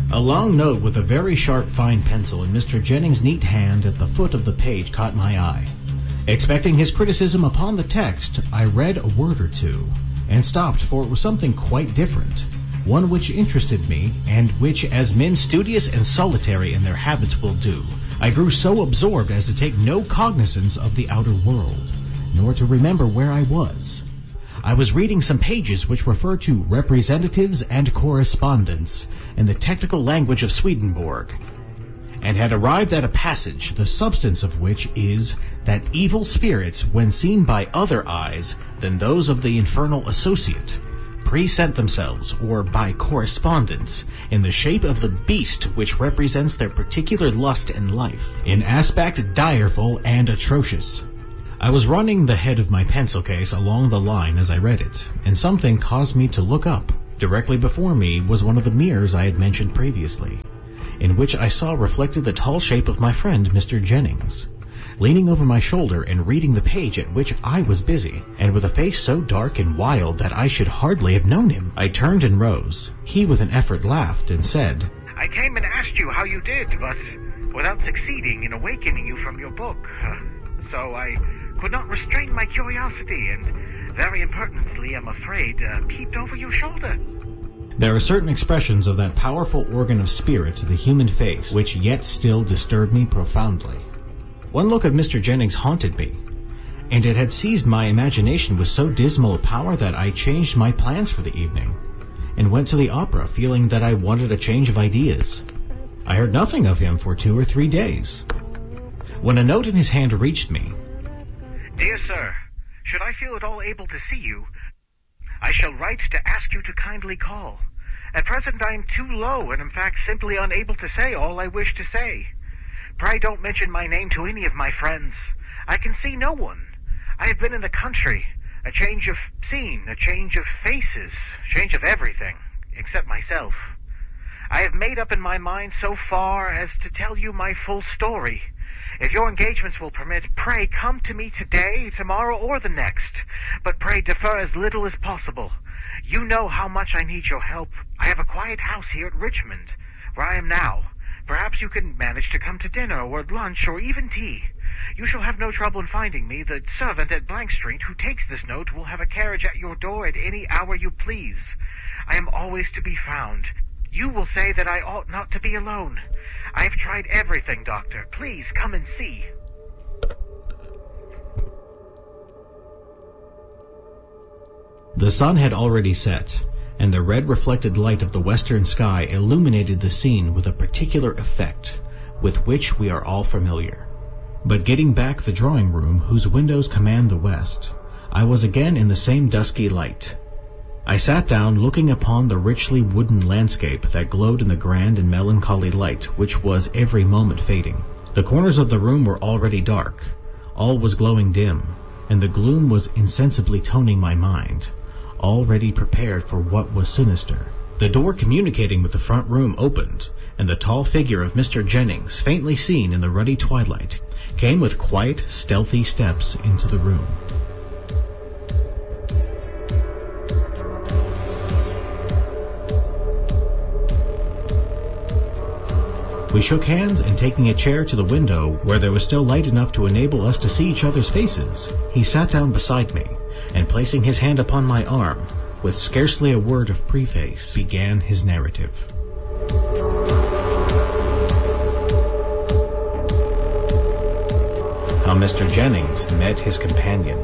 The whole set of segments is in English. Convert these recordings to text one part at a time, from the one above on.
A long note with a very sharp fine pencil in Mr. Jennings' neat hand at the foot of the page caught my eye. Expecting his criticism upon the text, I read a word or two, and stopped, for it was something quite different, one which interested me, and which, as men studious and solitary in their habits will do, I grew so absorbed as to take no cognizance of the outer world, nor to remember where I was. I was reading some pages which refer to representatives and correspondence in the technical language of Swedenborg, and had arrived at a passage, the substance of which is that evil spirits, when seen by other eyes than those of the infernal associate, present themselves, or by correspondence, in the shape of the beast which represents their particular lust and life, in aspect direful and atrocious. I was running the head of my pencil case along the line as I read it, and something caused me to look up. Directly before me was one of the mirrors I had mentioned previously, in which I saw reflected the tall shape of my friend Mr. Jennings, leaning over my shoulder and reading the page at which I was busy, and with a face so dark and wild that I should hardly have known him. I turned and rose. He with an effort laughed and said, "I came and asked you how you did, but without succeeding in awakening you from your book. So I could not restrain my curiosity, and very impertinently, I'm afraid, peeped over your shoulder." There are certain expressions of that powerful organ of spirit, the human face, which yet still disturb me profoundly. One look of Mr. Jennings haunted me, and it had seized my imagination with so dismal a power that I changed my plans for the evening, and went to the opera, feeling that I wanted a change of ideas. I heard nothing of him for 2 or 3 days, when a note in his hand reached me. "Dear sir, should I feel at all able to see you, I shall write to ask you to kindly call. At present I am too low, and in fact simply unable to say all I wish to say. Pray don't mention my name to any of my friends. I can see no one. I have been in the country. A change of scene, a change of faces, change of everything, except myself. I have made up in my mind so far as to tell you my full story. If your engagements will permit, pray come to me today, tomorrow, or the next. But pray defer as little as possible. You know how much I need your help. I have a quiet house here at Richmond, where I am now. Perhaps you can manage to come to dinner, or lunch, or even tea. You shall have no trouble in finding me. The servant at Blank Street who takes this note will have a carriage at your door at any hour you please. I am always to be found. You will say that I ought not to be alone. I have tried everything, Doctor. Please come and see." The sun had already set, and the red reflected light of the western sky illuminated the scene with a particular effect, with which we are all familiar. But getting back the drawing-room, whose windows command the west, I was again in the same dusky light. I sat down, looking upon the richly wooden landscape that glowed in the grand and melancholy light which was every moment fading. The corners of the room were already dark. All was glowing dim, and the gloom was insensibly toning my mind, already prepared for what was sinister. The door communicating with the front room opened, and the tall figure of Mr. Jennings, faintly seen in the ruddy twilight, came with quiet, stealthy steps into the room. We shook hands, and taking a chair to the window, where there was still light enough to enable us to see each other's faces, he sat down beside me, and placing his hand upon my arm, with scarcely a word of preface, began his narrative. How Mr. Jennings met his companion.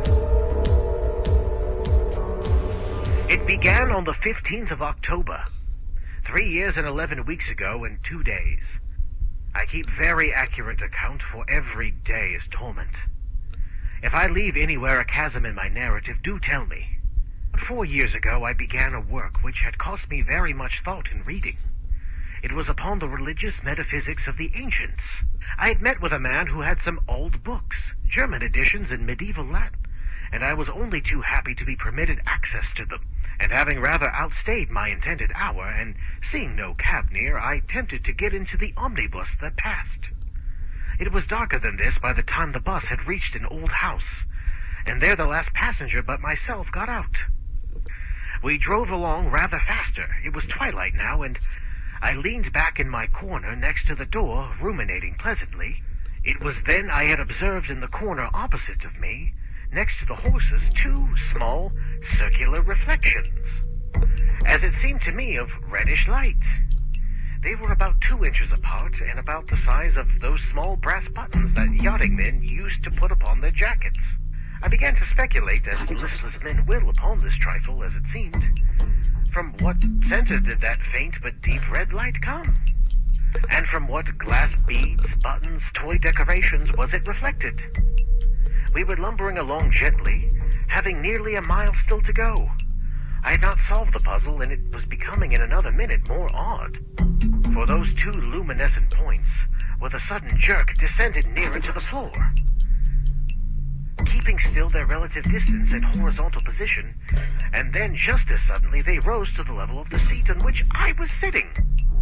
It began on the 15th of October, 3 years and 11 weeks ago and 2 days. I keep very accurate account, for every day is torment. If I leave anywhere a chasm in my narrative, do tell me. 4 years ago I began a work which had cost me very much thought in reading. It was upon the religious metaphysics of the ancients. I had met with a man who had some old books, German editions in medieval Latin, and I was only too happy to be permitted access to them. And having rather outstayed my intended hour, and seeing no cab near, I attempted to get into the omnibus that passed. It was darker than this by the time the bus had reached an old house, and there the last passenger but myself got out. We drove along rather faster. It was twilight now, and I leaned back in my corner next to the door, ruminating pleasantly. It was then I had observed in the corner opposite of me, next to the horses, two small, circular reflections, as it seemed to me, of reddish light. They were about 2 inches apart and about the size of those small brass buttons that yachting men used to put upon their jackets. I began to speculate, as listless men will upon this trifle, as it seemed. From what center did that faint but deep red light come? And from what glass beads, buttons, toy decorations was it reflected? We were lumbering along gently, having nearly a mile still to go. I had not solved the puzzle, and it was becoming in another minute more odd. For those two luminescent points, with a sudden jerk, descended nearer to the floor. Keeping still their relative distance and horizontal position, and then just as suddenly they rose to the level of the seat on which I was sitting.